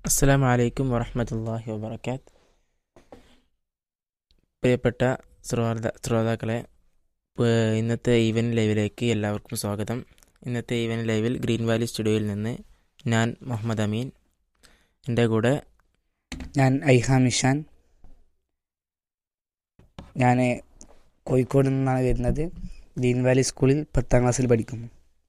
അസ്സലാമു അലൈക്കും വറഹ്മത്തുള്ളാഹി വബറകാത്ത്. പ്രിയപ്പെട്ട ശ്രോതാക്കളെ, ഇന്നത്തെ ഈവനിംഗ് ലൈവിലേക്ക് എല്ലാവർക്കും സ്വാഗതം. ഇന്നത്തെ ഈവനിംഗ് ലൈവിൽ ഗ്രീൻ വാലി സ്റ്റുഡിയോയിൽ നിന്ന് ഞാൻ മുഹമ്മദ് അമീൻ, എൻ്റെ കൂടെ ഞാൻ ഐഹാം ഇഷാൻ. ഞാൻ കോഴിക്കോട് നിന്നാണ് വരുന്നത്. ഗ്രീൻ വാലി സ്കൂളിൽ 10ാം ക്ലാസ്സിൽ പഠിക്കുന്നു.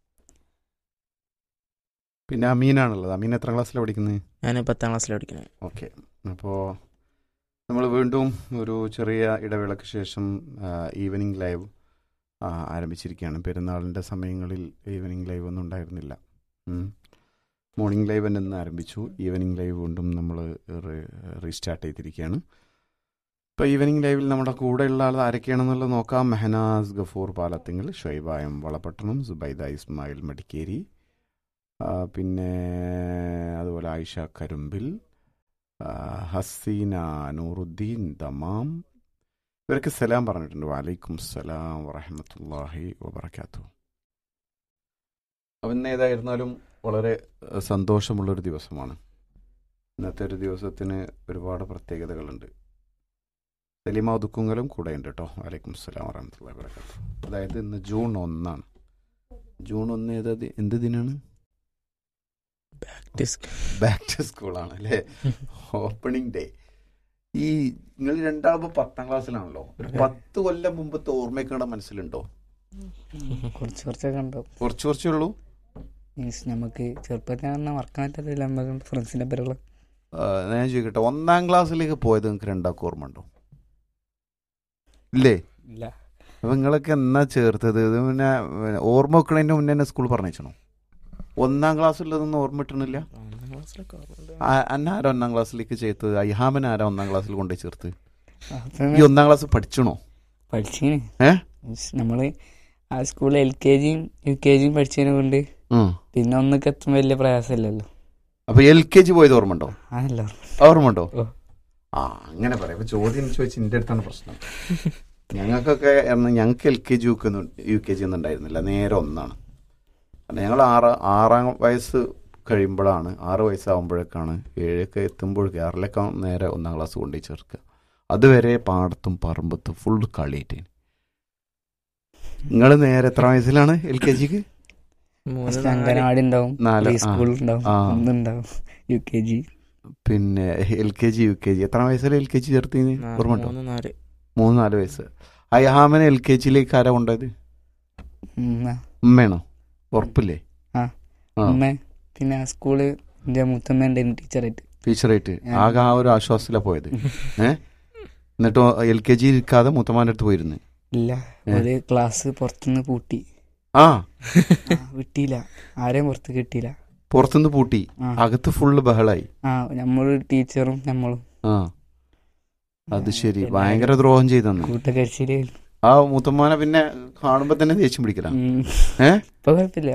പിന്നെ അമീനാണുള്ളത്. അമീൻ എത്ര ക്ലാസ്സിലാണ് പഠിക്കുന്നത്? ഞാൻ 10ാം ക്ലാസ്സിലാണ് പഠിക്കുന്നത്. ഓക്കെ, അപ്പോൾ നമ്മൾ വീണ്ടും ഒരു ചെറിയ ഇടവേളയ്ക്ക് ശേഷം ഈവനിങ് ലൈവ് ആരംഭിച്ചിരിക്കുകയാണ്. പെരുന്നാളിൻ്റെ സമയങ്ങളിൽ ഈവനിങ് ലൈവ് ഒന്നും ഉണ്ടായിരുന്നില്ല. മോർണിംഗ് ലൈവ് തന്നെ ഇന്ന് ആരംഭിച്ചു. ഈവനിങ് ലൈവ് വീണ്ടും നമ്മൾ റീസ്റ്റാർട്ട് ചെയ്തിരിക്കുകയാണ്. ഇപ്പോൾ ഈവനിങ് ലൈവിൽ നമ്മുടെ കൂടെയുള്ള ആൾ ആരൊക്കെയാണെന്നുള്ളത് നോക്കാം. മെഹനാസ് ഗഫൂർ പാലത്തിങ്ങൽ, ഷൊയ്ബായം വളപട്ടണം, സുബൈദ ഇസ്മായിൽ മടിക്കേരി, പിന്നെ അതുപോലെ ആയിഷ കരുമ്പിൽ, ഹസീന നൂറുദ്ദീൻ ദമാം, ഇവരൊക്കെ സലാം പറഞ്ഞിട്ടുണ്ട്. വലൈക്കും സലാം വറഹ്മത്തുള്ളാഹി വബറകാതുഹു. അപ്പം ഇന്ന് ഏതായിരുന്നാലും വളരെ സന്തോഷമുള്ളൊരു ദിവസമാണ്. ഇന്നത്തെ ഒരു ദിവസത്തിന് ഒരുപാട് പ്രത്യേകതകളുണ്ട്. സലീമ ഒതുക്കുങ്ങലും കൂടെ ഉണ്ട് കേട്ടോ. വലൈക്കും സലാം വറഹ്മത്തുള്ളാഹി വബറകാതുഹു. അതായത് ഇന്ന് ജൂൺ 1 ജൂൺ 1 എന്ത് ദിനാണ്? ബാക്ക് ടു സ്കൂളാണ് അല്ലേ? Opening day. ഈ നിങ്ങൾ രണ്ടാളുമ്പോൾ 10ാം ക്ലാസ്സിലാണല്ലോ. ഒരു 10 കൊല്ലം മുമ്പത്തെ ഓർമ്മയൊക്കെ മനസ്സിലുണ്ടോ? കുറച്ചൊക്കെ ഉണ്ടാവും. കുറച്ചേ ഉള്ളൂ. മീൻസ് നമുക്ക് ചെറുപ്പത്തിൽ മറക്കാൻ പറ്റത്തില്ല. നമുക്ക് ഫ്രണ്ട്സിൻ്റെ പേരുള്ള ഞാൻ ചോദിക്കട്ടെ, 1ാം ക്ലാസ്സിലേക്ക് പോയത് നിങ്ങൾക്ക് രണ്ടാൾക്കും ഓർമ്മ ഉണ്ടോ? ഇല്ലേ? ഇല്ല. അപ്പം നിങ്ങളൊക്കെ എന്നാ ചേർത്തത്? ഇത് പിന്നെ ഓർമ്മ വെക്കണതിൻ്റെ മുന്നേ തന്നെ സ്കൂൾ പറഞ്ഞോ? 1ാം ക്ലാസ്സിലതൊന്നും ഓർമ്മ കിട്ടണില്ല. അന്നാരോ 1ാം ക്ലാസ്സിലേക്ക് ചേർത്തത്? ഐഹാമൻ ആരാ 1ാം ക്ലാസ്സിൽ കൊണ്ടുപോയി ചേർത്ത്? ഈ 1ാം ക്ലാസ് പഠിച്ചണോ? പഠിച്ചിന്. നമ്മള് ആ സ്കൂളിൽ LKG UKG പഠിച്ചതിനെ കൊണ്ട് പിന്നെ ഒന്നൊക്കെ എത്തുമ്പോൾ വലിയ പ്രയാസമില്ലല്ലോ. അപ്പൊ LKG പോയത് ഓർമ്മ ഉണ്ടോ? അതല്ല ഓർമ്മ ഉണ്ടോ? അങ്ങനെ പറയാം. അപ്പൊ ചോദ്യം ചോദിച്ച് എൻ്റെ അടുത്താണ് പ്രശ്നം. ഞങ്ങൾക്കൊക്കെ ഞങ്ങൾക്ക് LKG UKG ഒന്നും ഉണ്ടായിരുന്നില്ല. നേരെ 1 ഞങ്ങൾ 6 വയസ്സ് കഴിയുമ്പോഴാണ്, 6 വയസ്സാകുമ്പോഴേക്കാണ്, 7 എത്തുമ്പോഴേക്ക് 6 നേരെ 1ാം ക്ലാസ് കൊണ്ടുപോയി ചേർക്കുക. അതുവരെ പാടത്തും പറമ്പത്തും ഫുൾ കളിയിട്ട്. നിങ്ങൾ നേരെ എത്ര വയസ്സിലാണ് LKGക്ക്? അംഗനവാടി ഉണ്ടാവും, സ്കൂൾ ഉണ്ടാവും, UKG. പിന്നെ LKG UKG എത്ര വയസ്സിൽ LKG ചേർത്തിന് ഓർമ്മ ഉണ്ടോ? 3-4 വയസ്സ്. ഐഹാമനെ LKGയിലേക്ക് ആരാ കൊണ്ടുപോയത്? ഉമ്മയാണോ? ഉറപ്പില്ലേ? പിന്നെ സ്കൂള് എന്റെ മുത്തമ്മ ടീച്ചറായിട്ട് ആകെ ആ ഒരു ആശ്വാസത്തിലാണ് പോയത്. എന്നിട്ടോ LKG ഇരിക്കാതെ മുത്തമ്മാൻ്റെ അടുത്ത് പോയിരുന്നു? ഇല്ല, ഒരു ക്ലാസ് പുറത്തുനിന്ന് പൂട്ടി. വിട്ടില്ല, ആരെയും പുറത്ത് കിട്ടിയില്ല. പുറത്തുനിന്ന് പൂട്ടി, അകത്ത് ഫുള്ള് ബഹളായി. നമ്മള് ടീച്ചറും നമ്മളും. അത് ശരി, ഭയങ്കര ദ്രോഹം ചെയ്തെന്ന്. കൂട്ടക്കരിച്ചില്. ആ മുത്തമ്മാനെ പിന്നെ കാണുമ്പോ തന്നെ ദേഷ്യം പിടിക്കല. ഇപ്പൊ കുഴപ്പമില്ല.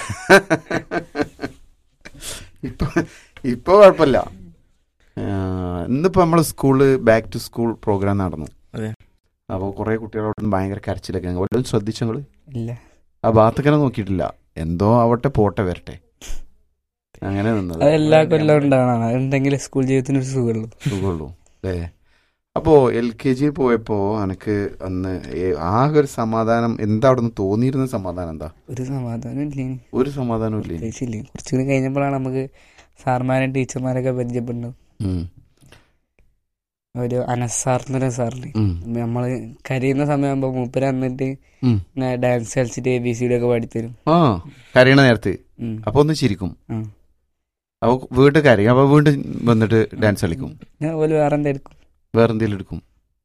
ഇപ്പൊ കുഴപ്പമില്ല. ഇന്നിപ്പോ നമ്മള് സ്കൂളില് ബാക്ക് ടു സ്കൂൾ പ്രോഗ്രാം നടന്നു. അപ്പോൾ കുറെ കുട്ടികളോട് ഭയങ്കര കരച്ചിലൊക്കെ. വല്ലതും ശ്രദ്ധിച്ചങ്ങള്? ഇല്ല. ആ ഭാഗത്തേക്കനെ നോക്കിയിട്ടില്ല. എന്തോ ആവട്ടെ, പോട്ടെ വരട്ടെ, അങ്ങനെ നിന്നത്. എല്ലാ കൊല്ലം ഉണ്ടാകണം, എന്തെങ്കിലും സ്കൂൾ ജീവിതത്തിന് ഒരു സുഖമുള്ളൂ അല്ലേ? അപ്പോൾ LKG പോയപ്പോൾ എനിക്ക് അന്ന് ആകെ ഒരു സമാധാനം. എന്താ അവിടെ നിന്ന് തോന്നിയിരുന്ന സമാധാനം? എന്താ? ഒരു സമാധാനം ഇല്ലേ? കുറച്ചുകൂടി കഴിഞ്ഞപ്പോഴാണ് നമുക്ക് സാർമാരും ടീച്ചർമാരൊക്കെ പരിചയപ്പെടുന്നത്. ഒരു അനസാർന്നൊരു സാറിന് നമ്മള് കരയുന്ന സമയമാകുമ്പോ മൂപ്പര് വന്നിട്ട് ഡാൻസ് കളിച്ചിട്ട് ABCD ഒക്കെ പാടിത്തരും. കരയണ നേരത്ത് അപ്പൊ ഒന്ന് ചിരിക്കും. അപ്പൊ വീട്ടിൽ കരയും. അപ്പൊ വീണ്ടും വന്നിട്ട് ഡാൻസ് കളിക്കും. വേറെ എന്തെങ്കിലും എടുക്കും.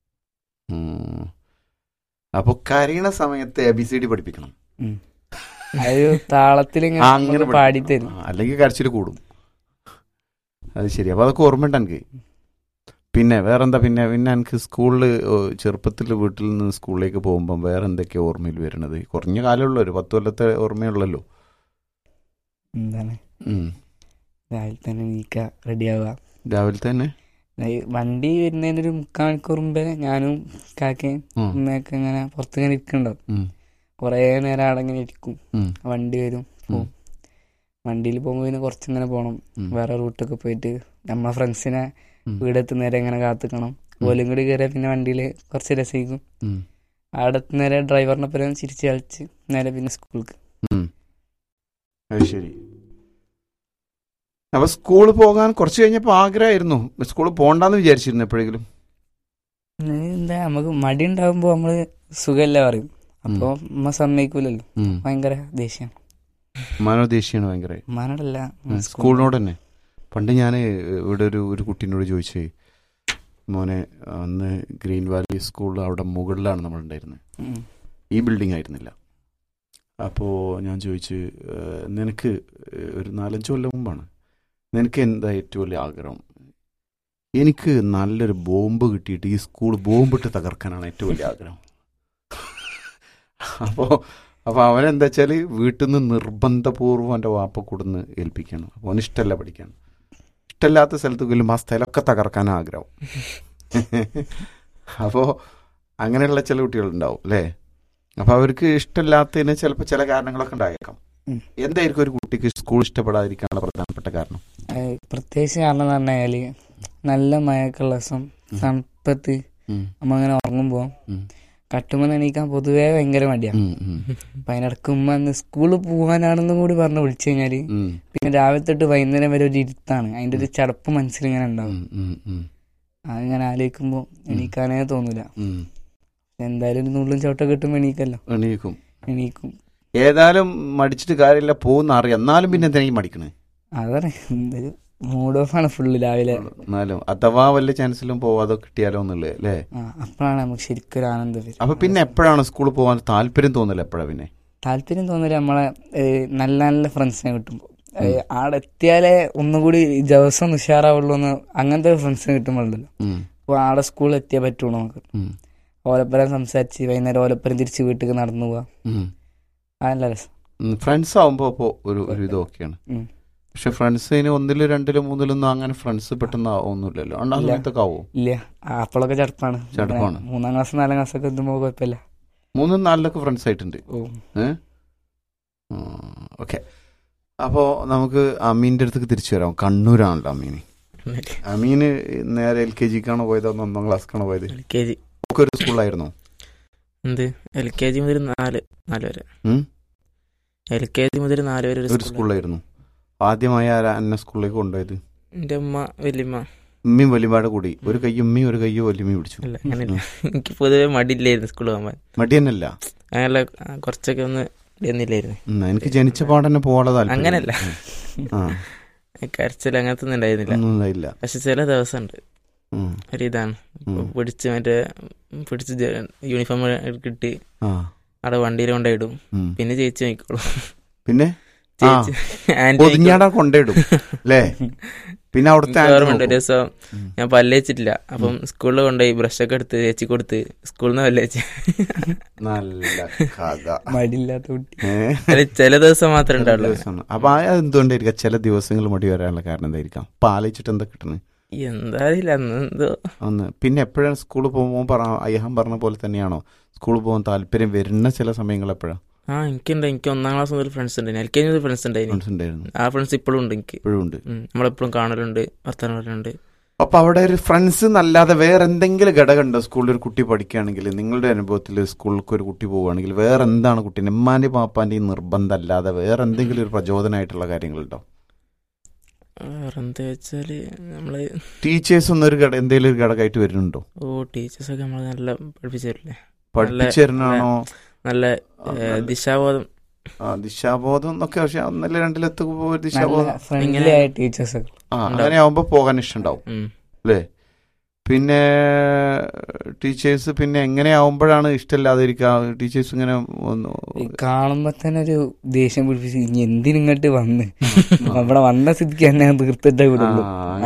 അപ്പൊ കരയണ സമയത്ത് ABCD പഠിപ്പിക്കണം. താളത്തിൽ അങ്ങനെ പാടിത്തരും, അല്ലെങ്കിൽ കരച്ചിൽ കൂടും. അത് ശരി. അപ്പൊ അതൊക്കെ ഓർമ്മയുണ്ട് എനിക്ക്. പിന്നെ വേറെന്താ? പിന്നെ എനിക്ക് സ്കൂളിൽ ചെറുപ്പത്തിൽ വീട്ടിൽ നിന്ന് സ്കൂളിലേക്ക് പോകുമ്പം വേറെ എന്തൊക്കെയാ ഓർമ്മയിൽ വരുന്നത്? കുറഞ്ഞ കാലമുള്ള ഒരു 10 കൊല്ലത്തെ ഓർമ്മയുള്ളല്ലോ. എന്താണ്? രാവിലെ തന്നെ നീക്ക, റെഡിയാവുക. രാവിലെ തന്നെ വണ്ടി വരുന്നതിന് ഒരു 3/4 മണിക്കൂർ മുമ്പേ ഞാനും കാക്കയും ഉമ്മയൊക്കെ ഇങ്ങനെ പുറത്തിങ്ങനെ ഇരിക്കണ്ടാവും. കുറേ നേരം അവിടെ ഇങ്ങനെ ഇരിക്കും. വണ്ടി വരും, പോവും. വണ്ടിയിൽ പോകുമ്പോൾ പിന്നെ കുറച്ചിങ്ങനെ പോകണം, വേറെ റൂട്ടൊക്കെ പോയിട്ട് നമ്മളെ ഫ്രണ്ട്സിനെ വീടെത്തുന്നേരെ ഇങ്ങനെ കാത്തിക്കണം. ഓലും കൂടി കയറിയാൽ പിന്നെ വണ്ടിയിൽ കുറച്ച് രസിക്കും. അവിടെ എത്തുന്നേരെ ഡ്രൈവറിനൊപ്പം ചിരിച്ച് കളിച്ച് നേരെ പിന്നെ സ്കൂൾക്ക്. അത് ശരി. അപ്പൊ സ്കൂളിൽ പോകാൻ കുറച്ച് കഴിഞ്ഞപ്പോൾ ആഗ്രഹമായിരുന്നു, സ്കൂളിൽ പോകണ്ടെന്ന് വിചാരിച്ചിരുന്നു എപ്പോഴെങ്കിലും? എന്താ നമുക്ക് മടി ഉണ്ടാകുമ്പോൾ നമ്മള് സുഖമല്ല പറയും, അപ്പൊ അമ്മ സമ്മതിക്കൂലല്ലോ. ഭയങ്കര ദേഷ്യം. മനോദേഷ്യാണ് ഭയങ്കര. മനോടല്ല, സ്കൂളിനോട് തന്നെ. പണ്ട് ഞാൻ ഇവിടെ ഒരു കുട്ടീനോട് ചോദിച്ചേ, മോനെ അന്ന് ഗ്രീൻ വാലി സ്കൂൾ അവിടെ മുകളിലാണ് നമ്മളുണ്ടായിരുന്നത്, ഈ ബിൽഡിംഗ് ആയിരുന്നില്ല. അപ്പോൾ ഞാൻ ചോദിച്ച്, നിനക്ക് ഒരു 4-5 കൊല്ലം മുമ്പാണ്, നിനക്ക് എന്താ ഏറ്റവും വലിയ ആഗ്രഹം? എനിക്ക് നല്ലൊരു ബോംബ് കിട്ടിയിട്ട് ഈ സ്കൂൾ ബോംബിട്ട് തകർക്കാനാണ് ഏറ്റവും വലിയ ആഗ്രഹം. അപ്പോൾ അവനെന്താ വെച്ചാൽ വീട്ടിൽ നിന്ന് നിർബന്ധപൂർവ്വം എൻ്റെ വാപ്പ കൊടുന്ന് ഏൽപ്പിക്കണം. അപ്പോൾ അവന് ഇഷ്ടമല്ല പഠിക്കാൻ, ഇഷ്ടമില്ലാത്ത സ്ഥലത്ത് പോലും ആ സ്ഥലമൊക്കെ തകർക്കാനാണ് ആഗ്രഹം. അപ്പോൾ അങ്ങനെയുള്ള ചില കുട്ടികളുണ്ടാവും അല്ലേ? അപ്പോൾ അവർക്ക് ഇഷ്ടമില്ലാത്തതിന് ചിലപ്പോൾ ചില കാരണങ്ങളൊക്കെ ഉണ്ടായേക്കാം. എന്തായിരിക്കും ഒരു കുട്ടിക്ക് സ്കൂൾ ഇഷ്ടപ്പെടാതിരിക്കാനുള്ള പ്രധാനപ്പെട്ട കാരണം? പ്രത്യേകിച്ച് കാരണം എന്ന് പറഞ്ഞാൽ നല്ല മഴക്കുള്ള ദിവസം തണുപ്പത്ത് നമ്മ അങ്ങനെ ഉറങ്ങുമ്പോൾ കട്ടുമ്പോൾ എണീക്കാൻ പൊതുവേ ഭയങ്കര മടിയാണ്. അപ്പൊ അതിനിടക്ക് ഉമ്മ അന്ന് സ്കൂളിൽ പോകാനാണെന്നും കൂടി പറഞ്ഞ് വിളിച്ചു കഴിഞ്ഞാല് പിന്നെ രാവിലെ തൊട്ട് വൈകുന്നേരം വരെ ഒരു ഇരുത്താണ്, അതിന്റെ ഒരു ചടപ്പ് മനസ്സിലിങ്ങനെ ഉണ്ടാവും. അങ്ങനെ ആലോചിക്കുമ്പോ എണീക്കാനേ തോന്നൂല. എന്തായാലും ഒരു നുള്ളും ചവിട്ടൊക്കെ കിട്ടുമ്പോ എണീക്കും. ഏതായാലും മടിച്ചിട്ട് കാര്യമില്ല, പോകുന്ന അറിയാം, എന്നാലും പിന്നെ എന്തെങ്കിലും മടിക്കണേ? അതാണ് എന്തൊരു മൂഡ് ഓഫ് ആണ് ഫുള്ള് രാവിലെ. എന്നാലും അഥവാ വല്ല ചാൻസിലും പോവാതെ കിട്ടിയാലോ എന്നുള്ളത് അല്ലേ? അപ്പോഴാണ് നമുക്ക് ശരിക്കും ഒരു ആനന്ദം വരും. അപ്പൊ പിന്നെ എപ്പോഴാണ് സ്കൂളിൽ പോകാൻ താല്പര്യം തോന്നില്ല? എപ്പോഴാണ് പിന്നെ താല്പര്യം തോന്നില്ല? നമ്മളെ നല്ല നല്ല ഫ്രണ്ട്സിനെ കിട്ടുമ്പോൾ, അവിടെ എത്തിയാലേ ഒന്നുകൂടി ദിവസം ഉഷാറാവുള്ളൂ എന്ന് അങ്ങനത്തെ ഫ്രണ്ട്സിനെ കിട്ടുമ്പോഴല്ലോ. അപ്പോൾ അവിടെ സ്കൂളിൽ എത്തിയാൽ പറ്റുള്ളൂ നമുക്ക്. ഓലപ്പുരം സംസാരിച്ച് വൈകുന്നേരം ഓലപ്പുരം തിരിച്ച് വീട്ടിൽ നടന്നു പോവാ, അതല്ല രസം. ഫ്രണ്ട്സ് ആവുമ്പോ ഒരു ഇതൊക്കെയാണ്. പക്ഷെ ഫ്രണ്ട്സിന് 1, 2, 3 അങ്ങനെ ഫ്രണ്ട്സ് പെട്ടെന്ന് ആവുന്നില്ലല്ലോ. അങ്ങനത്തൊക്കെ ആവോ? ഇല്ല, അപ്പോഴൊക്കെ ചടപ്പാണ്. 3ാം ക്ലാസ് 4ാം ക്ലാസ് ഒക്കെ എത്തുമ്പോൾ കുഴപ്പമില്ല. 3, 4 ഫ്രണ്ട്സ് ആയിട്ടുണ്ട്. ഓക്കെ. അപ്പോൾ നമുക്ക് അമീൻ്റെ അടുത്തേക്ക് തിരിച്ചു വരാം. കണ്ണൂരാണല്ലോ അമീന് നേരെ LKGക്കാണോ പോയത്, 1ാം ക്ലാസ്സിക്കാണോ പോയത്? LKG. ഒക്കെ ഒരു സ്കൂളിലായിരുന്നോ? എന്ത് LKG മുതൽ 4 വരെ? LKG മുതൽ 4 വരെ ഒരു സ്കൂളിലായിരുന്നു. ആദ്യമായി എന്നെ സ്കൂളിലേക്ക് കൊണ്ടുപോയത് എൻ്റെ ഉമ്മ വല്യമ്മ. ഉമ്മയും വല്യമ്മയുടെ കൂടി ഒരു കൈ ഉമ്മയും ഒരു കൈ വല്യമ്മയും പിടിച്ചു. എനിക്ക് പൊതുവെ മടിയില്ലായിരുന്നു സ്കൂളിൽ പോകാൻ. മടി തന്നെയല്ല, അങ്ങനെയല്ല, കുറച്ചൊക്കെ ഒന്ന് ഇല്ലായിരുന്നു. എനിക്ക് ജനിച്ച പാടന്നെ പോകാതെ അങ്ങനല്ല, കരച്ചിൽ അങ്ങനത്തെ ഒന്നും ഉണ്ടായിരുന്നില്ല. പക്ഷെ ചില ദിവസം ഉണ്ട് ഒരിതാണ്, പിടിച്ച് യൂണിഫോം കിട്ടി അവിടെ വണ്ടിയിൽ കൊണ്ടിടും, പിന്നെ ചേച്ചി നോക്കിക്കോളും. പിന്നെ കൊണ്ടിടും അല്ലേ? പിന്നെ അവിടുത്തെ ഓർമ്മയുണ്ട്, ഒരു ദിവസം ഞാൻ പല്ലേച്ചിട്ടില്ല, അപ്പം സ്കൂളിൽ കൊണ്ടുപോയി ബ്രഷൊക്കെ എടുത്ത് ചേച്ചി കൊടുത്ത് സ്കൂളിൽ നിന്ന് പല്ലേച്ച്. നല്ല മടിയില്ലാത്ത കുട്ടി. ചില ദിവസം മാത്രമേ ഉണ്ടാവുള്ളൂ. അപ്പൊ എന്തുകൊണ്ടായിരിക്കാം ചില ദിവസങ്ങൾ മടി വരാനുള്ള കാരണം എന്തായിരിക്കാം? പാലിച്ചിട്ട് എന്താ കിട്ടണേ? എന്താ അറിയില്ല. ഒന്ന് പിന്നെ എപ്പോഴാണ് സ്കൂളിൽ പോകുമ്പോൾ അയ്യഹം പറഞ്ഞ പോലെ തന്നെയാണോ സ്കൂളിൽ പോകാൻ താല്പര്യം വരുന്ന ചില സമയങ്ങൾ എപ്പോഴാണ്? എനിക്ക് 1ാം ക്ലാസ് മുതൽ ഫ്രണ്ട്സ് ഉണ്ട്, LKG മുതൽ ഫ്രണ്ട്സ് ഉണ്ടായിരുന്നു. ആ ഫ്രണ്ട്സ് ഇപ്പോഴും ഉണ്ട്, എനിക്ക് നമ്മളെപ്പോഴും കാണലുണ്ട്, വർത്തമാനം പറയലുണ്ട്. അപ്പൊ അവിടെ ഒരു ഫ്രണ്ട്സ് എന്നല്ലാതെ വേറെ എന്തെങ്കിലും ഘടകം ഉണ്ടോ? സ്കൂളിൽ ഒരു കുട്ടി പഠിക്കുകയാണെങ്കിൽ, നിങ്ങളുടെ അനുഭവത്തിൽ സ്കൂളിലേക്ക് ഒരു കുട്ടി പോവുകയാണെങ്കിൽ വേറെ എന്താണ് കുട്ടീൻ്റെ ഉമ്മാൻ്റെയും പാപ്പാൻ്റെയും നിർബന്ധം അല്ലാതെ വേറെ എന്തെങ്കിലും ഒരു പ്രചോദനമായിട്ടുള്ള കാര്യങ്ങളുണ്ടോ? വേറെന്താ വെച്ചാല് നമ്മള് ടീച്ചേഴ്സ് ഒന്നും എന്തെങ്കിലും ഒരു ഘടകമായിട്ട് വരുന്നുണ്ടോ? ടീച്ചേഴ്സൊക്കെ നമ്മൾ നല്ല പഠിപ്പിച്ചില്ലേ? പഠിപ്പിച്ചിരുന്നാണോ? നല്ല ദിശാബോധം എന്നൊക്കെ. പക്ഷെ 1, 2 ദിശാബോധം അങ്ങനെ ആവുമ്പോ പോകാൻ ഇഷ്ടമുണ്ടാവും അല്ലേ? പിന്നെ ടീച്ചേഴ്സ് പിന്നെ എങ്ങനെ ആവുമ്പോഴാണ് ഇഷ്ടമില്ലാതിരിക്കുക? ടീച്ചേഴ്സ് ഇങ്ങനെ കാണുമ്പോ തന്നെ ഒരു ദേഷ്യം പിടിപ്പിച്ച് ഇനി എന്തിനിങ്ങോട്ട് വന്ന് അവിടെ വന്ന സ്ഥിതിക്ക് തന്നെ തീർത്തിട്ടേ വിടുള്ളൂ,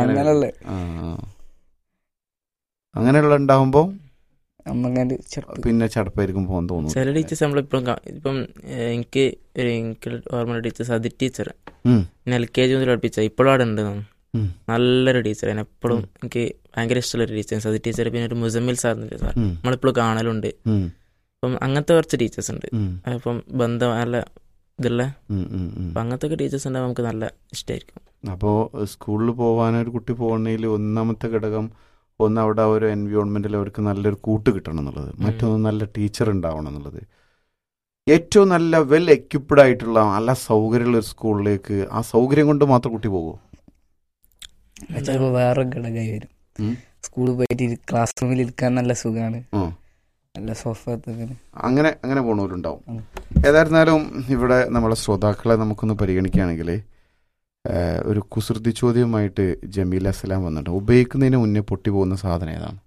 അങ്ങനെയുള്ള ഉണ്ടാവുമ്പോ പിന്നെ ചടപ്പായിരിക്കും പോകാൻ തോന്നുന്നു. ചില ടീച്ചേഴ്സ് നമ്മളിപ്പം എനിക്ക് ഓർമ്മ ടീച്ചേഴ്സ് അതിഥി ടീച്ചർ LKG മുതൽ പഠിപ്പിച്ച ഇപ്പോഴും അവിടെ ഉണ്ട്. നല്ലൊരു ടീച്ചർ, എപ്പോഴും എനിക്ക് ഭയങ്കര ഇഷ്ടമുള്ളൊരു ടീച്ചർ സതി ടീച്ചർ. പിന്നെ ഒരു മുസമ്മിൽ സാർ നമ്മളിപ്പോഴും കാണലുണ്ട്. അപ്പം അങ്ങനത്തെ കുറച്ച് ടീച്ചേഴ്സ് ഉണ്ട്. അപ്പം ബന്ധം നല്ല ഇതുള്ള. ഉം, ഉം, ഉം. അപ്പം അങ്ങനത്തെ ഒക്കെ ടീച്ചേഴ്സ് ഉണ്ടെങ്കിൽ നമുക്ക് നല്ല ഇഷ്ടമായിരിക്കും. അപ്പോൾ സ്കൂളിൽ പോകാനൊരു കുട്ടി പോകണമെങ്കിൽ ഒന്നാമത്തെ ഘടകം ഒന്ന് അവിടെ ആ ഒരു എൻവയോൺമെൻറ്റിൽ അവർക്ക് നല്ലൊരു കൂട്ട് കിട്ടണം എന്നുള്ളത്, മറ്റൊന്ന് നല്ല ടീച്ചർ ഉണ്ടാവണം എന്നുള്ളത്. ഏറ്റവും നല്ല വെൽ എക്യുപ്ഡ് ആയിട്ടുള്ള നല്ല സൗകര്യമുള്ള ഒരു സ്കൂളിലേക്ക് ആ സൗകര്യം കൊണ്ട് മാത്രം കുട്ടി പോകുമോ? ചിലപ്പോൾ വേറെ ഘടകമായി വരും. സ്കൂളിൽ പോയിട്ട് ക്ലാസ് റൂമിൽ ഇരിക്കാൻ നല്ല സുഖമാണ്, നല്ല സോഫ. അങ്ങനെ അങ്ങനെ പോണവരുണ്ടാവും. ഏതായിരുന്നാലും ഇവിടെ നമ്മളെ ശ്രോതാക്കളെ നമുക്കൊന്ന് പരിഗണിക്കുകയാണെങ്കിൽ ഒരു കുസൃതി ചോദ്യമായിട്ട് ജമീല സലാം വന്നിട്ടുണ്ട്. ഉപയോഗിക്കുന്നതിന് മുന്നേ പൊട്ടി പോകുന്ന സാധനം ഏതാണ്?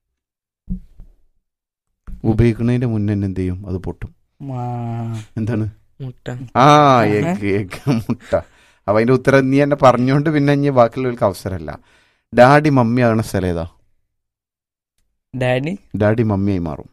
ഉപയോഗിക്കുന്നതിന്റെ മുന്നേ എന്ത് ചെയ്യും? അത് പൊട്ടും. എന്താണ്? മുട്ട. എഗ് മുട്ട. അപ്പൊ അതിന്റെ ഉത്തരം നീ എന്നെ പറഞ്ഞോണ്ട് പിന്നെ ഇനി ബാക്കിയുള്ളവർക്ക് അവസരമല്ല. ഡാഡി മമ്മി ആകണ സ്ഥലം ഏതാ? ഡാഡി മമ്മിയായി മാറും.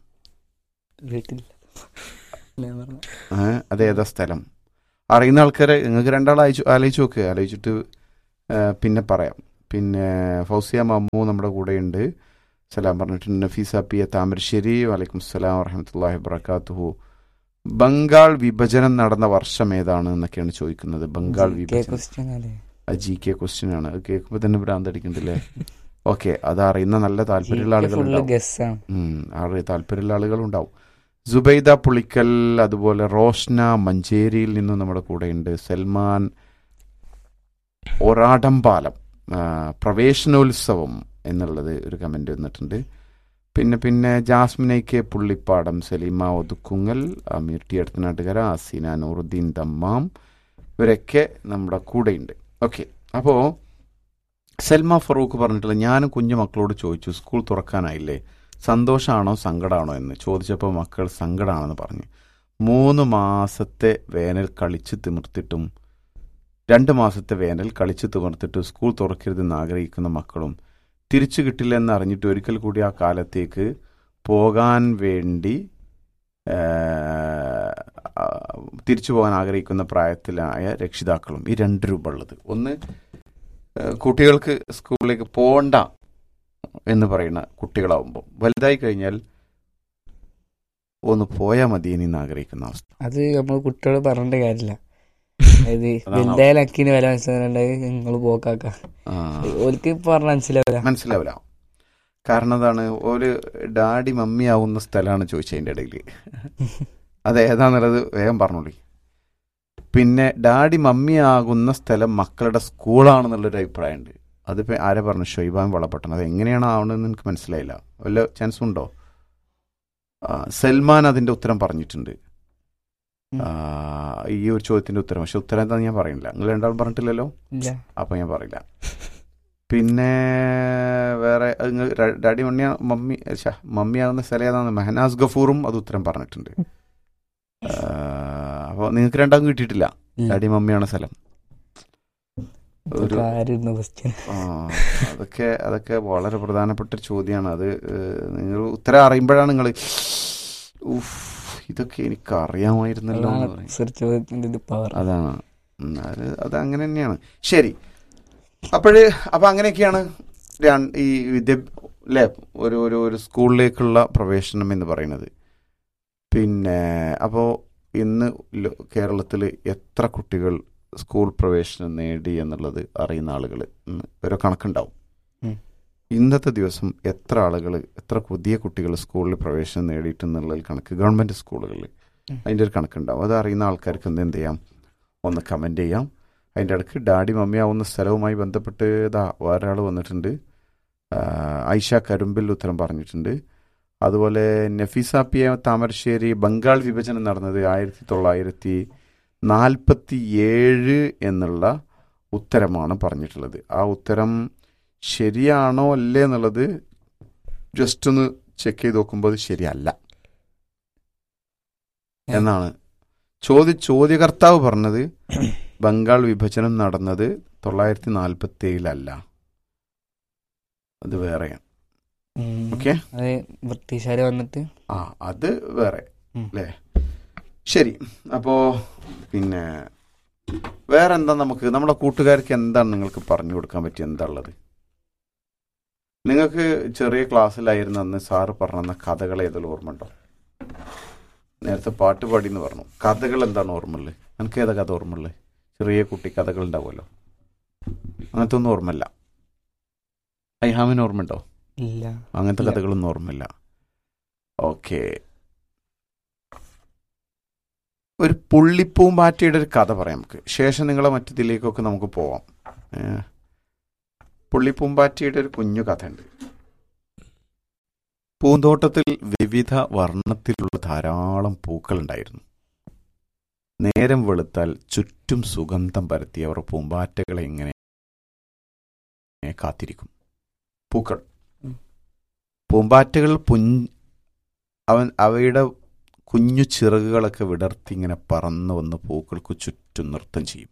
അതേതാ സ്ഥലം? അറിയുന്ന ആൾക്കാരെ നിങ്ങൾക്ക് രണ്ടാൾ ആലോചിച്ച് നോക്കുക. ആലോചിച്ചിട്ട് പിന്നെ പറയാം. പിന്നെ ഫൗസിയ മമ്മു നമ്മുടെ കൂടെയുണ്ട്, സലാം പറഞ്ഞിട്ടുണ്ട്. നഫീസ പി താമരശ്ശേരി, വലൈക്കും സലാം വറഹമത്തുള്ളാഹി വബറകാതുഹു. ബംഗാൾ വിഭജനം നടന്ന വർഷം ഏതാണ് എന്നൊക്കെയാണ് ചോദിക്കുന്നത്. ബംഗാൾ വിഭജനം GK ക്വസ്റ്റ്യൻ ആണ്. അത് കേൾക്കുമ്പോൾ തന്നെ ഭ്രാന്തടിക്കണ്ടല്ലേ? ഓക്കെ, അത് അറിയുന്ന നല്ല താല്പര്യമുള്ള ആളുകളുണ്ടാവും. സുബൈദ പുളിക്കൽ, അതുപോലെ റോഷ്ന മഞ്ചേരിയിൽ നിന്നും നമ്മുടെ കൂടെയുണ്ട്. സൽമാൻ ഒരാടംപാലം, പ്രവേശനോത്സവം എന്നുള്ളത് ഒരു കമൻറ്റ് വന്നിട്ടുണ്ട്. പിന്നെ ജാസ്മിനയ്ക്ക് പുള്ളിപ്പാടം, സലീമ ഒതുക്കുങ്ങൽ, അമീർ ടി അടുത്തനാട്ടുകര, അസീന നൂറുദ്ദീൻ ദമ്മാം, ഇവരൊക്കെ നമ്മുടെ കൂടെയുണ്ട്. ഓക്കെ, അപ്പോൾ സൽമ ഫറൂഖ് പറഞ്ഞിട്ടുള്ള, ഞാനും കുഞ്ഞു മക്കളോട് ചോദിച്ചു സ്കൂൾ തുറക്കാനായില്ലേ, സന്തോഷമാണോ സങ്കടമാണോ എന്ന് ചോദിച്ചപ്പോൾ മക്കൾ സങ്കടമാണെന്ന് പറഞ്ഞു. 3 മാസത്തെ വേനൽ കളിച്ച് തിമിർത്തിട്ടും 2 മാസത്തെ വേനൽ കളിച്ച് തിമിർത്തിട്ടും സ്കൂൾ തുറക്കരുതെന്ന് ആഗ്രഹിക്കുന്ന മക്കളും തിരിച്ചു കിട്ടില്ലെന്ന് അറിഞ്ഞിട്ട് ഒരിക്കൽ കൂടി ആ കാലത്തേക്ക് പോകാൻ വേണ്ടി തിരിച്ചു പോകാൻ ആഗ്രഹിക്കുന്ന പ്രായത്തിലായ രക്ഷിതാക്കളും. ഈ 2 രൂപ ഉള്ളത്. ഒന്ന്, കുട്ടികൾക്ക് സ്കൂളിലേക്ക് പോകണ്ട എന്ന് പറയുന്ന കുട്ടികളാവുമ്പോൾ വലുതായി കഴിഞ്ഞാൽ ഒന്ന് പോയാൽ മതി എന്ന് ആഗ്രഹിക്കുന്ന അവസ്ഥ. അത് നമ്മൾ കുട്ടികളോട് പറഞ്ഞിട്ട് കാര്യമില്ല. അതായത് വലുതായാലും അക്കിന് വില മനസ്സിലായി നിങ്ങൾ പോക്കാക്ക ഓർക്ക് പറഞ്ഞ മനസ്സിലാവില്ല. കാരണം എന്താണ്, ഒരു ഡാഡി മമ്മി ആവുന്ന സ്ഥലമാണ് ചോദിച്ചതിൻ്റെ ഇടയിൽ. അത് ഏതാന്നുള്ളത് വേഗം പറഞ്ഞോളി. പിന്നെ ഡാഡി മമ്മി ആകുന്ന സ്ഥലം മക്കളുടെ സ്കൂളാണെന്നുള്ളൊരു അഭിപ്രായമുണ്ട്. അതിപ്പോൾ ആരെ പറഞ്ഞു? ഷൊയ്ബാൻ വളപട്ടണം. അത് എങ്ങനെയാണ് ആവണമെന്ന് എനിക്ക് മനസ്സിലായില്ല. വല്ല ചാൻസും ഉണ്ടോ? സൽമാൻ അതിൻ്റെ ഉത്തരം പറഞ്ഞിട്ടുണ്ട്, ഈ ഒരു ചോദ്യത്തിൻ്റെ ഉത്തരം. പക്ഷെ ഉത്തരം എന്താണെന്ന് ഞാൻ പറയില്ല. നിങ്ങൾ രണ്ടാളും പറഞ്ഞിട്ടില്ലല്ലോ, അപ്പം ഞാൻ പറയില്ല. പിന്നെ വേറെ ഡാഡി മമ്മി ആകുന്ന സ്ഥലം ഏതാണെന്ന് മെഹനാസ് ഗഫൂറും അത് ഉത്തരം പറഞ്ഞിട്ടുണ്ട്. അപ്പോൾ നിങ്ങൾക്ക് രണ്ടാളും കിട്ടിയിട്ടില്ല ഡാഡി മമ്മിയാണ് സ്ഥലം. അതൊക്കെ വളരെ പ്രധാനപ്പെട്ട ഒരു ചോദ്യമാണ്. അത് നിങ്ങൾ ഉത്തരം അറിയുമ്പോഴാണ് നിങ്ങൾ ഇതൊക്കെ എനിക്ക് അറിയാമായിരുന്നല്ലോ എന്ന് പറയും. അതാണ്, അത് അങ്ങനെ തന്നെയാണ്. ശരി, അപ്പം അങ്ങനെയൊക്കെയാണ് ഈ അല്ലേ ഒരു സ്കൂളിലേക്കുള്ള പ്രവേശനം എന്ന് പറയുന്നത്. പിന്നെ അപ്പോൾ ഇന്ന് കേരളത്തിൽ എത്ര കുട്ടികൾ സ്കൂൾ പ്രവേശനം നേടി എന്നുള്ളത് അറിയുന്ന ആളുകൾ ഓരോ കണക്കുണ്ടാവും. ഇന്നത്തെ ദിവസം എത്ര പുതിയ കുട്ടികൾ സ്കൂളിൽ പ്രവേശനം നേടിയിട്ടുള്ള കണക്ക് ഗവൺമെൻറ് സ്കൂളുകളിൽ അതിൻ്റെ ഒരു കണക്കുണ്ടാവും. അത് അറിയുന്ന ആൾക്കാർക്ക് എന്ത് ചെയ്യാം, ഒന്ന് കമൻറ്റ് ചെയ്യാം. അതിൻ്റെ ഇടയ്ക്ക് ഡാഡി മമ്മി ആവുന്ന സ്ഥലവുമായി ബന്ധപ്പെട്ട് വേറൊരാൾ വന്നിട്ടുണ്ട്. ഐഷ കരുമ്പിൽ ഉത്തരം പറഞ്ഞിട്ടുണ്ട്. അതുപോലെ നഫീസ പി താമരശ്ശേരി, ബംഗാൾ വിഭജനം നടന്നത് 1947 എന്നുള്ള ഉത്തരമാണ് പറഞ്ഞിട്ടുള്ളത്. ആ ഉത്തരം ശരിയാണോ അല്ലേ എന്നുള്ളത് ജസ്റ്റ് ഒന്ന് ചെക്ക് ചെയ്ത് നോക്കുമ്പോൾ അത് ശരിയല്ല എന്നാണ് ചോദ്യകർത്താവ് പറഞ്ഞത്. ബംഗാൾ വിഭജനം നടന്നത് 1947 അത് വേറെയാണ്. ഓക്കെ, ബ്രിട്ടീഷുകാർ വന്നിട്ട് അത് വേറെ അല്ലേ? ശരി, അപ്പോൾ പിന്നെ വേറെ എന്താ നമ്മുടെ കൂട്ടുകാർക്ക് എന്താണ് നിങ്ങൾക്ക് പറഞ്ഞു കൊടുക്കാൻ പറ്റിയ എന്താ ഉള്ളത്? നിങ്ങൾക്ക് ചെറിയ ക്ലാസ്സിലായിരുന്ന അന്ന് സാറ് പറഞ്ഞ കഥകൾ ഏതെങ്കിലും ഓർമ്മ ഉണ്ടോ? നേരത്തെ പാട്ട് പാടി എന്ന് പറഞ്ഞു, കഥകൾ എന്താണ് ഓർമ്മയുള്ളത്? എനിക്ക് ഏതാ കഥ ഓർമ്മയുള്ളത്? ചെറിയ കുട്ടി കഥകൾ ഉണ്ടാവുമല്ലോ, അങ്ങനത്തെ ഒന്നും ഓർമ്മയില്ല. ഐഹാമിന് ഓർമ്മയുണ്ടോ? ഇല്ല. അങ്ങനത്തെ കഥകളൊന്നും ഓർമ്മയില്ല. ഓക്കെ, ഒരു പുള്ളിപ്പൂമ്പാറ്റയുടെ ഒരു കഥ പറയാം നമുക്ക്. ശേഷം നിങ്ങളെ മറ്റതിലേക്കൊക്കെ നമുക്ക് പോവാം. പുള്ളിപ്പൂമ്പാറ്റയുടെ ഒരു കുഞ്ഞു കഥയുണ്ട്. പൂന്തോട്ടത്തിൽ വിവിധ വർണ്ണത്തിലുള്ള ധാരാളം പൂക്കൾ ഉണ്ടായിരുന്നു. നേരം വെളുത്താൽ ചുറ്റും സുഗന്ധം പരത്തി അവർ പൂമ്പാറ്റകളെ ഇങ്ങനെ കാത്തിരിക്കും. പൂമ്പാറ്റകൾ അവയുടെ കുഞ്ഞു ചിറകുകളൊക്കെ വിടർത്തി ഇങ്ങനെ പറന്നു വന്ന് പൂക്കൾക്ക് ചുറ്റും നൃത്തം ചെയ്യും.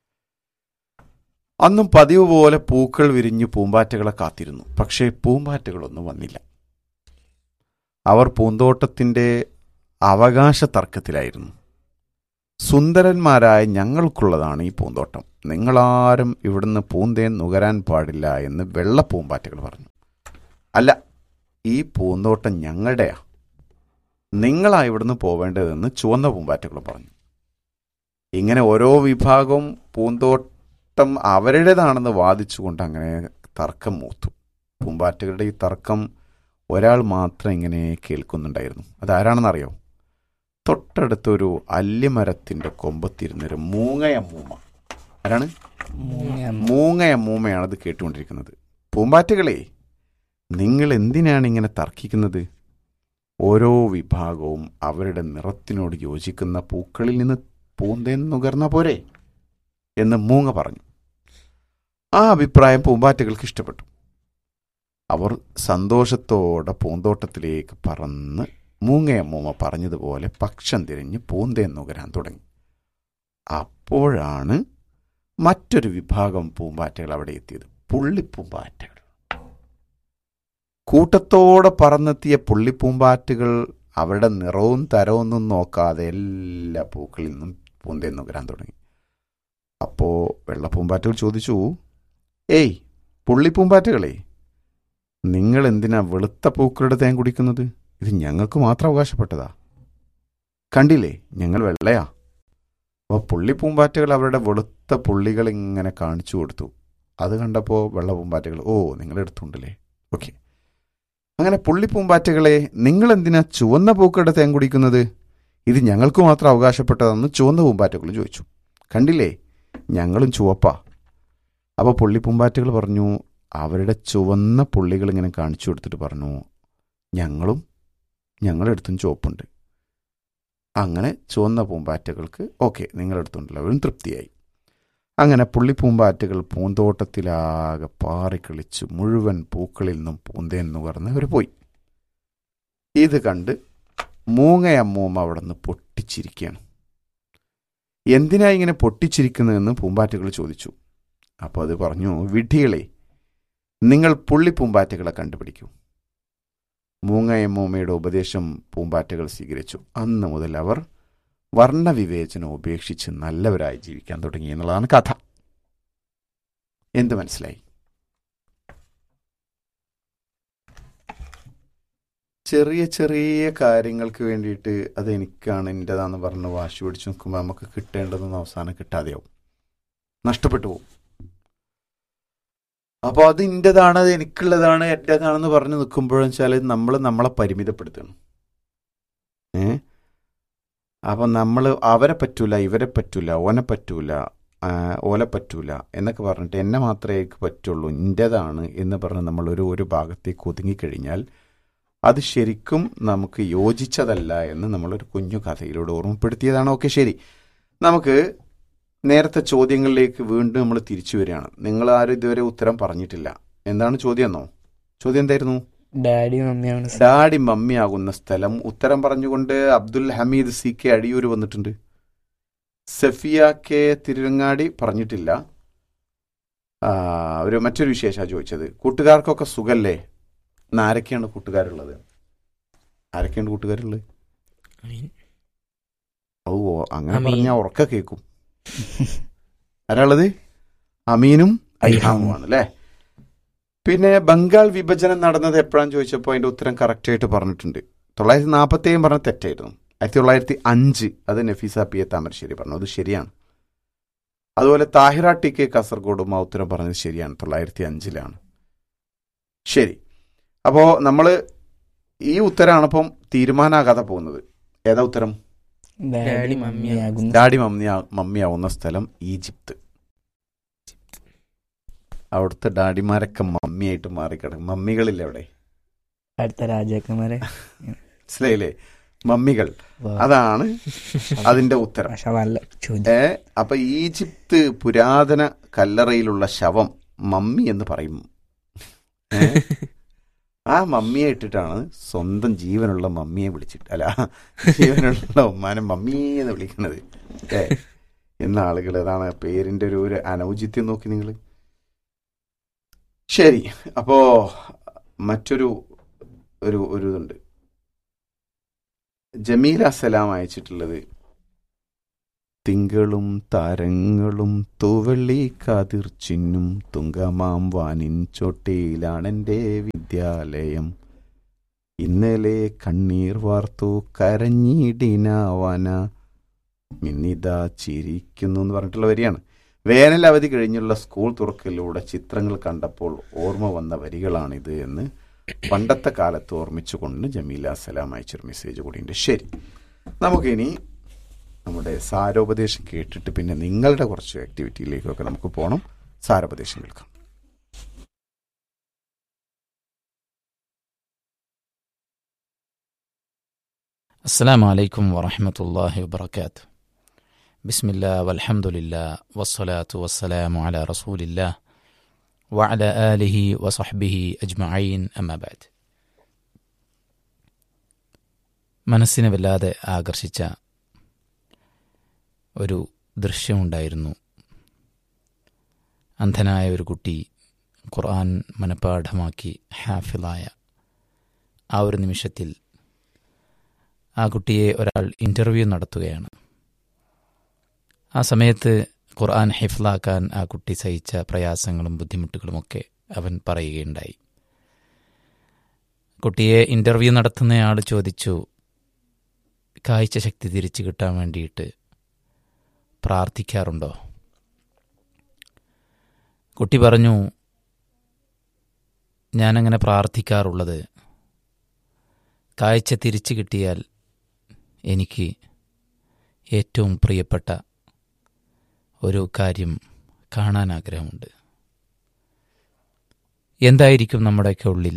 അന്നും പതിവ് പോലെ പൂക്കൾ വിരിഞ്ഞ് പൂമ്പാറ്റകളെ കാത്തിരുന്നു. പക്ഷേ പൂമ്പാറ്റകളൊന്നും വന്നില്ല. അവർ പൂന്തോട്ടത്തിന്റെ അവകാശ തർക്കത്തിലായിരുന്നു. സുന്ദരന്മാരായ ഞങ്ങൾക്കുള്ളതാണ് ഈ പൂന്തോട്ടം, നിങ്ങളാരും ഇവിടുന്ന് പൂന്തേൻ നുകരാൻ പാടില്ല എന്ന് വെള്ള പൂമ്പാറ്റകൾ പറഞ്ഞു. അല്ല, ഈ പൂന്തോട്ടം ഞങ്ങളുടെയാ, നിങ്ങളാ ഇവിടുന്ന് പോവേണ്ടതെന്ന് ചുവന്ന പൂമ്പാറ്റകൾ പറഞ്ഞു. ഇങ്ങനെ ഓരോ വിഭാഗവും പൂന്തോട്ടം അവരുടേതാണെന്ന് വാദിച്ചുകൊണ്ട് അങ്ങനെ തർക്കം മൂത്തു. പൂമ്പാറ്റകളുടെ ഈ തർക്കം ഒരാൾ മാത്രം ഇങ്ങനെ കേൾക്കുന്നുണ്ടായിരുന്നു. അതാരാണെന്നറിയോ? തൊട്ടടുത്തൊരു അല്ലിമരത്തിന്റെ കൊമ്പത്തിരുന്നൊരു മൂങ്ങയമ്മൂമ്മ. ആരാണ്? മൂങ്ങയമ്മൂമ്മയാണത് കേട്ടുകൊണ്ടിരിക്കുന്നത്. പൂമ്പാറ്റകളെ, നിങ്ങൾ എന്തിനാണ് ഇങ്ങനെ തർക്കിക്കുന്നത്? ഓരോ വിഭാഗവും അവരുടെ നിറത്തിനോട് യോജിക്കുന്ന പൂക്കളിൽ നിന്ന് പൂന്തേൻ നുകർന്ന പോരെ എന്ന് മൂങ്ങ പറഞ്ഞു. ആ അഭിപ്രായം പൂമ്പാറ്റകൾക്ക് ഇഷ്ടപ്പെട്ടു. അവർ സന്തോഷത്തോടെ പൂന്തോട്ടത്തിലേക്ക് പറന്ന് മൂങ്ങയമ്മൂമ്മ പറഞ്ഞതുപോലെ പക്ഷം തിരിഞ്ഞ് പൂന്തേൻ നുകരാൻ തുടങ്ങി. അപ്പോഴാണ് മറ്റൊരു വിഭാഗം പൂമ്പാറ്റകൾ അവിടെ എത്തിയത്. പുള്ളിപ്പൂമ്പാറ്റകൾ. കൂട്ടത്തോടെ പറന്നെത്തിയ പുള്ളിപ്പൂമ്പാറ്റകൾ അവരുടെ നിറവും തരവൊന്നും നോക്കാതെ എല്ലാ പൂക്കളിൽ നിന്നും പൂന്തേൻ നുകരാൻ തുടങ്ങി. അപ്പോൾ വെള്ളപ്പൂമ്പാറ്റകൾ ചോദിച്ചു, ഏയ് പുള്ളിപ്പൂമ്പാറ്റകളെ, നിങ്ങൾ എന്തിനാ വെളുത്ത പൂക്കളുടെ തേൻ കുടിക്കുന്നത്? ഇത് ഞങ്ങൾക്ക് മാത്രം അവകാശപ്പെട്ടതാ. കണ്ടില്ലേ, ഞങ്ങൾ വെള്ളയാ. അപ്പോൾ പുള്ളിപ്പൂമ്പാറ്റകൾ അവരുടെ വെളുത്ത പുള്ളികൾ ഇങ്ങനെ കാണിച്ചു കൊടുത്തു. അത് കണ്ടപ്പോൾ വെള്ളപ്പൂമ്പാറ്റകൾ, ഓ നിങ്ങളെടുത്തുണ്ടല്ലേ, ഓക്കെ. അങ്ങനെ പുള്ളിപ്പൂമ്പാറ്റകളെ, നിങ്ങൾ എന്തിനാ ചുവന്ന പൂക്കളുടെ തേൻ കുടിക്കുന്നത്? ഇത് ഞങ്ങൾക്ക് മാത്രം അവകാശപ്പെട്ടതെന്ന് ചുവന്ന പൂമ്പാറ്റകൾ ചോദിച്ചു. കണ്ടില്ലേ, ഞങ്ങളും ചുവപ്പാ. അപ്പോൾ പുള്ളിപ്പൂമ്പാറ്റകൾ പറഞ്ഞു, അവരുടെ ചുവന്ന പുള്ളികൾ ഇങ്ങനെ കാണിച്ചു കൊടുത്തിട്ട് പറഞ്ഞു, ഞങ്ങളെടുത്തും ചുവപ്പുണ്ട്. അങ്ങനെ ചുവന്ന പൂമ്പാറ്റകൾക്ക് ഓക്കെ, നിങ്ങളെടുത്തുണ്ടല്ലോ, അവരും തൃപ്തിയായി. അങ്ങനെ പുള്ളിപ്പൂമ്പാറ്റകൾ പൂന്തോട്ടത്തിലാകെ പാറിക്കളിച്ച് മുഴുവൻ പൂക്കളിൽ നിന്നും പൂന്തേൻ നുകർന്ന് അവർ പോയി. ഇത് കണ്ട് മൂങ്ങയമ്മൂമ്മ അവിടെ നിന്ന് പൊട്ടിച്ചിരിക്കുകയാണ്. എന്തിനാ ഇങ്ങനെ പൊട്ടിച്ചിരിക്കുന്നതെന്ന് പൂമ്പാറ്റകൾ ചോദിച്ചു. അപ്പോൾ അത് പറഞ്ഞു, വിഡ്ഢികളെ, നിങ്ങൾ പുള്ളിപ്പൂമ്പാറ്റകളെ കണ്ടുപിടിക്കൂ. മൂങ്ങയമ്മൂമ്മയുടെ ഉപദേശം പൂമ്പാറ്റകൾ സ്വീകരിച്ചു. അന്ന് മുതൽ അവർ വർണ്ണവിവേചനം ഉപേക്ഷിച്ച് നല്ലവരായി ജീവിക്കാൻ തുടങ്ങി എന്നുള്ളതാണ് കഥ. എന്ത് മനസ്സിലായി? ചെറിയ ചെറിയ കാര്യങ്ങൾക്ക് വേണ്ടിയിട്ട് അത് എനിക്കാണ്, എൻ്റെതാന്ന് പറഞ്ഞ് വാശി പിടിച്ച് നിൽക്കുമ്പോൾ നമുക്ക് കിട്ടേണ്ടതൊന്നും അവസാനം കിട്ടാതെയാവും, നഷ്ടപ്പെട്ടു പോകും. അപ്പോൾ അത് എൻ്റെതാണ്, അത് എനിക്കുള്ളതാണ്, എൻ്റെതാണെന്ന് പറഞ്ഞ് നിൽക്കുമ്പോഴെന്ന് വെച്ചാൽ നമ്മളെ പരിമിതപ്പെടുത്തണം. അപ്പം നമ്മൾ അവരെ പറ്റൂല, ഇവരെ പറ്റൂല, ഓനെ പറ്റൂല, ഓലെ പറ്റൂല എന്നൊക്കെ പറഞ്ഞിട്ട് എന്നെ മാത്രമേ എനിക്ക് പറ്റുള്ളൂ, എൻ്റെതാണ് എന്ന് പറഞ്ഞ് നമ്മളൊരു ഭാഗത്തേക്ക് ഒതുങ്ങിക്കഴിഞ്ഞാൽ അത് ശരിക്കും നമുക്ക് യോജിച്ചതല്ല എന്ന് നമ്മളൊരു കുഞ്ഞു കഥയിലൂടെ ഓർമ്മപ്പെടുത്തിയതാണ്. ഓക്കെ, ശരി. നമുക്ക് നേരത്തെ ചോദ്യങ്ങളിലേക്ക് വീണ്ടും നമ്മൾ തിരിച്ചു വരികയാണ്. നിങ്ങൾ ആരും ഇതുവരെ ഉത്തരം പറഞ്ഞിട്ടില്ല. എന്താണ് ചോദ്യം എന്നോ? ചോദ്യം എന്തായിരുന്നു? ഡാഡി മമ്മിയാകുന്ന സ്ഥലം. ഉത്തരം പറഞ്ഞുകൊണ്ട് അബ്ദുൽ ഹമീദ് സി കെ അടിയൂർ വന്നിട്ടുണ്ട്. സഫിയ കെ തിരുവങ്ങാടി പറഞ്ഞിട്ടില്ല. മറ്റൊരു വിശേഷമാണ് ചോദിച്ചത്. കൂട്ടുകാർക്കൊക്കെ സുഖല്ലേ? ഇന്ന് ആരൊക്കെയാണ് കൂട്ടുകാരുള്ളത്? ആരൊക്കെയാണ് കൂട്ടുകാരുള്ളത്? ഓ, അങ്ങനെ പറഞ്ഞാൽ ഉറക്ക കേൾക്കും. ആരാളത്? അമീനും ഐഹാമുമാണ് അല്ലേ? പിന്നെ ബംഗാൾ വിഭജനം നടന്നത് എപ്പോഴാന്ന് ചോദിച്ചപ്പോൾ അതിൻ്റെ ഉത്തരം കറക്റ്റായിട്ട് പറഞ്ഞിട്ടുണ്ട്. 1947 പറഞ്ഞ തെറ്റായിരുന്നു. 1905. അത് നഫീസ പി എ താമരശ്ശേരി പറഞ്ഞു, അത് ശരിയാണ്. അതുപോലെ താഹിറ ടി കെ കാസർഗോഡ് ഉത്തരം പറഞ്ഞത് ശരിയാണ്, 1905. ശരി. അപ്പോൾ നമ്മൾ ഈ ഉത്തരമാണ് ഇപ്പം തീരുമാനമാകാതെ പോകുന്നത്. ഏതാ ഉത്തരം? ഡാഡി മമ്മിയാകുന്ന ഡാഡി മമ്മിയാവുന്ന സ്ഥലം ഈജിപ്ത്. അവിടുത്തെ ഡാഡിമാരൊക്കെ മമ്മിയായിട്ട് മാറിക്കിടക്കും. മമ്മികളില്ല അവിടെ, അടുത്ത രാജാക്കന്മാരെ. മനസ്സിലായില്ലേ? മമ്മികൾ, അതാണ് അതിന്റെ ഉത്തരം. നല്ല ചോദ്യം. അപ്പൊ ഈജിപ്ത് പുരാതന കല്ലറയിലുള്ള ശവം മമ്മി എന്ന് പറയും. ആ മമ്മിയെ ഇട്ടിട്ടാണ് സ്വന്തം ജീവനുള്ള മമ്മിയെ വിളിച്ചിട്ട്, അല്ല ജീവനുള്ള ഉമ്മാനെ മമ്മി എന്ന് വിളിക്കുന്നത്. എന്ന ആളുകൾ, അതാണ് പേരിന്റെ ഒരു അനൗചിത്യം നോക്കി നിങ്ങൾ. ശരി, അപ്പോ മറ്റൊരു ഇതുണ്ട്. ജമീല സലാം അയച്ചിട്ടുള്ളത്, തിങ്കളും താരങ്ങളും തൂവള്ളി കാതിർ ചിന്നും തുങ്കമാം വാനിൻ ചോട്ടിയിലാണെൻ്റെ വിദ്യാലയം. ഇന്നലെ കണ്ണീർ വാർത്തു കരഞ്ഞിടിനാവാന മിന്നിതാ ചിരിക്കുന്നു എന്ന് പറഞ്ഞിട്ടുള്ള വരിയാണ്. വേനൽ അവധി കഴിഞ്ഞുള്ള സ്കൂൾ തുറക്കലിലൂടെ ചിത്രങ്ങൾ കണ്ടപ്പോൾ ഓർമ്മ വന്ന വരികളാണിത് എന്ന് പണ്ടത്തെ കാലത്ത് ഓർമ്മിച്ചുകൊണ്ട് ജമീല സലാം അയച്ചൊരു മെസ്സേജ് കൂടിയുണ്ട്. ശരി, നമുക്കിനി നമ്മുടെ സാരോപദേശം കേട്ടിട്ട് പിന്നെ നിങ്ങളുടെ കുറച്ച് ആക്ടിവിറ്റിയിലേക്കൊക്കെ നമുക്ക് പോകണം. സാരോപദേശം കേൾക്കാം. അസ്സലാമു അലൈക്കും വറഹ്മത്തുള്ളാഹി വബറകാതുഹു. ബിസ്മില്ലാഹി വൽഹംദുലില്ലാഹി വസ്സലാത്തു വസ്സലാമു അലാ റസൂലില്ലാഹി വഅലാ ആലിഹി വസഹ്ബിഹി അജ്മഈൻ, അമ്മാ ബഅദ്. മനസ്സിനെ വല്ലാതെ ആകർഷിച്ച ഒരു ദൃശ്യമുണ്ടായിരുന്നു. അന്ധനായ ഒരു കുട്ടി ഖുർആൻ മനഃപാഠമാക്കി ഹാഫിളായ ആ ഒരു നിമിഷത്തിൽ ആ കുട്ടിയെ ഒരാൾ ഇൻ്റർവ്യൂ നടത്തുകയാണ്. ആ സമയത്ത് ഖുർആൻ ഹിഫ്ലാക്കാൻ ആ കുട്ടി സഹിച്ച പ്രയാസങ്ങളും ബുദ്ധിമുട്ടുകളുമൊക്കെ അവൻ പറയുകയുണ്ടായി. കുട്ടിയെ ഇൻ്റർവ്യൂ നടത്തുന്നയാൾ ചോദിച്ചു, കാഴ്ച ശക്തി തിരിച്ചു കിട്ടാൻ വേണ്ടിയിട്ട് പ്രാർത്ഥിക്കാറുണ്ടോ? കുട്ടി പറഞ്ഞു, ഞാനങ്ങനെ പ്രാർത്ഥിക്കാറുള്ളത് കാഴ്ച തിരിച്ചു കിട്ടിയാൽ എനിക്ക് ഏറ്റവും പ്രിയപ്പെട്ട ഒരു കാര്യം കാണാൻ ആഗ്രഹമുണ്ട്. എന്തായിരിക്കും നമ്മുടെയൊക്കെ ഉള്ളിൽ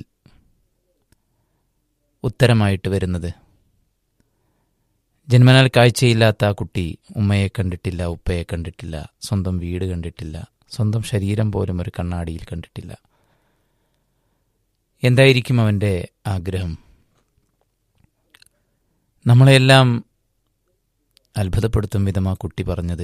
ഉത്തരമായിട്ട് വരുന്നത്? ജന്മനാൽ കാഴ്ചയില്ലാത്ത ആ കുട്ടി ഉമ്മയെ കണ്ടിട്ടില്ല, ഉപ്പയെ കണ്ടിട്ടില്ല, സ്വന്തം വീട് കണ്ടിട്ടില്ല, സ്വന്തം ശരീരം പോലും ഒരു കണ്ണാടിയിൽ കണ്ടിട്ടില്ല. എന്തായിരിക്കും അവൻ്റെ ആഗ്രഹം? നമ്മളെല്ലാം അത്ഭുതപ്പെടുത്തും വിധം ആ കുട്ടി പറഞ്ഞത്,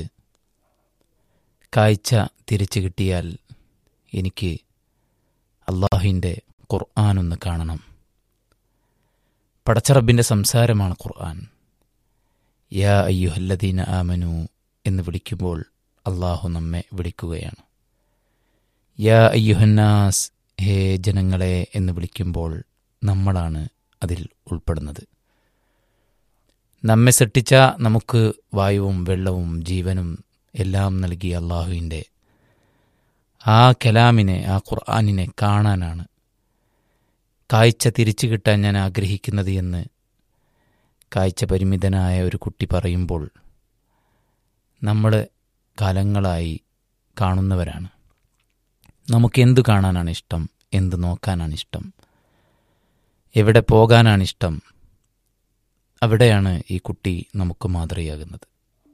കാഴ്ച തിരിച്ചു കിട്ടിയാൽ എനിക്ക് അള്ളാഹുവിൻ്റെ ഖുർആനൊന്ന് കാണണം. പടച്ചറബിൻ്റെ സംസാരമാണ് ഖുർആൻ. യാ അയ്യുഹല്ലദീന ആമനു എന്ന് വിളിക്കുമ്പോൾ അള്ളാഹു നമ്മെ വിളിക്കുകയാണ്. യാ അയ്യുഹന്നാസ്, ഹേ ജനങ്ങളെ എന്ന് വിളിക്കുമ്പോൾ നമ്മളാണ് അതിൽ ഉൾപ്പെടുന്നത്. നമ്മെ സൃഷ്ടിച്ച, നമുക്ക് വായുവും വെള്ളവും ജീവനും എല്ലാം നൽകിയ അള്ളാഹുവിൻ്റെ ആ കലാമിനെ, ആ ഖുർആനിനെ കാണാനാണ് കാഴ്ച തിരിച്ചു കിട്ടാൻ ഞാൻ ആഗ്രഹിക്കുന്നത് എന്ന് കാഴ്ച പരിമിതനായ ഒരു കുട്ടി പറയുമ്പോൾ നമ്മൾ കാലങ്ങളായി കാണുന്നവരാണ്. നമുക്ക് എന്തു കാണാനാണ് ഇഷ്ടം? എന്ത് നോക്കാനാണ് ഇഷ്ടം? എവിടെ പോകാനാണിഷ്ടം? അവിടെയാണ് ഈ കുട്ടി നമുക്ക് മാതൃകയാകുന്നത്.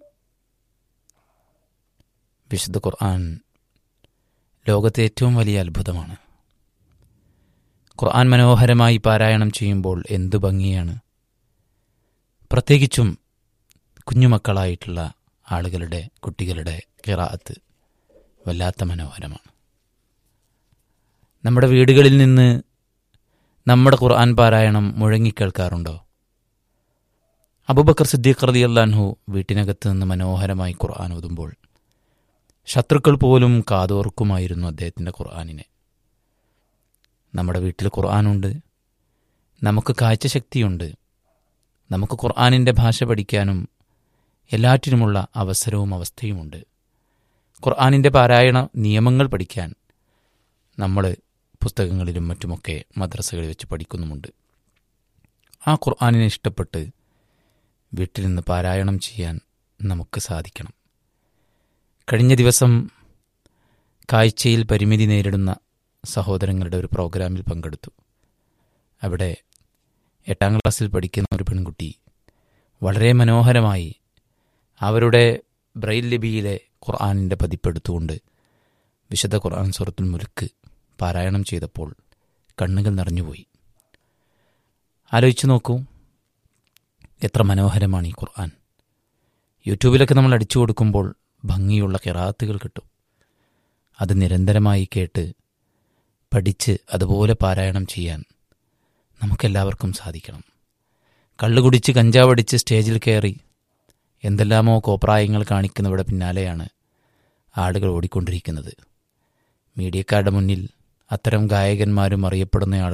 വിശുദ്ധ ഖുർആൻ ലോകത്തെ ഏറ്റവും വലിയ അത്ഭുതമാണ്. ഖുർആൻ മനോഹരമായി പാരായണം ചെയ്യുമ്പോൾ എന്തു ഭംഗിയാണ്! പ്രത്യേകിച്ചും കുഞ്ഞുമക്കളായിട്ടുള്ള ആളുകളുടെ, കുട്ടികളുടെ ഖിറാഅത്ത് വല്ലാത്ത മനോഹരമാണ്. നമ്മുടെ വീടുകളിൽ നിന്ന് നമ്മുടെ ഖുർആൻ പാരായണം മുഴങ്ങിക്കേൾക്കാറുണ്ടോ? അബൂബക്കർ സിദ്ദീഖ് റളിയല്ലാഹു അൻഹു വീട്ടിനകത്ത് നിന്ന് മനോഹരമായി ഖുർആൻ ഓതുമ്പോൾ ശത്രുക്കൾ പോലും കാതോർക്കുമായിരുന്നു അദ്ദേഹത്തിൻ്റെ ഖുർആനിനെ. നമ്മുടെ വീട്ടിൽ ഖുർആനുണ്ട്, നമുക്ക് കാഴ്ചശക്തിയുണ്ട്, നമുക്ക് ഖുർആനിൻ്റെ ഭാഷ പഠിക്കാനും എല്ലാറ്റിനുമുള്ള അവസരവും അവസ്ഥയുമുണ്ട്. ഖുർആനിൻ്റെ പാരായണ നിയമങ്ങൾ പഠിക്കാൻ നമ്മൾ പുസ്തകങ്ങളിലും മറ്റുമൊക്കെ മദ്രസകളിൽ വെച്ച് പഠിക്കുന്നുമുണ്ട്. ആ ഖുർആനിനെ ഇഷ്ടപ്പെട്ട് വീട്ടിൽ നിന്ന് പാരായണം ചെയ്യാൻ നമുക്ക് സാധിക്കണം. കഴിഞ്ഞ ദിവസം കാഴ്ചയിൽ പരിമിതി നേരിടുന്ന സഹോദരങ്ങളുടെ ഒരു പ്രോഗ്രാമിൽ പങ്കെടുത്തു. അവിടെ 8ാം ക്ലാസ്സിൽ പഠിക്കുന്ന ഒരു പെൺകുട്ടി വളരെ മനോഹരമായി അവരുടെ ബ്രെയിൽ ലിപിയിലെ ഖുർആനിൻ്റെ പതിപ്പെടുത്തുകൊണ്ട് വിശുദ്ധ ഖുർആൻ സൂറത്തുൽ മുൽക്ക് പാരായണം ചെയ്തപ്പോൾ കണ്ണുകൾ നിറഞ്ഞുപോയി. ആലോചിച്ചു നോക്കൂ, എത്ര മനോഹരമാണ് ഈ ഖുർആൻ. യൂട്യൂബിലൊക്കെ നമ്മൾ അടിച്ചു കൊടുക്കുമ്പോൾ ഭംഗിയുള്ള ഖിറാഅത്തുകൾ കിട്ടും. അത് നിരന്തരമായി കേട്ട് പഠിച്ച് അതുപോലെ പാരായണം ചെയ്യാൻ നമുക്കെല്ലാവർക്കും സാധിക്കണം. കള്ളുകുടിച്ച് കഞ്ചാവടിച്ച് സ്റ്റേജിൽ കയറി എന്തെല്ലാമോ കോപ്രായങ്ങൾ കാണിക്കുന്നവരുടെ പിന്നാലെയാണ് ആളുകൾ ഓടിക്കൊണ്ടിരിക്കുന്നത്. മീഡിയക്കാരുടെ മുന്നിൽ അത്തരം ഗായകന്മാരും അറിയപ്പെടുന്ന